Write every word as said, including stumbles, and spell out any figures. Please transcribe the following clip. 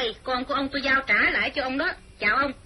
này con của ông tôi giao trả lại cho ông đó. Chào ông.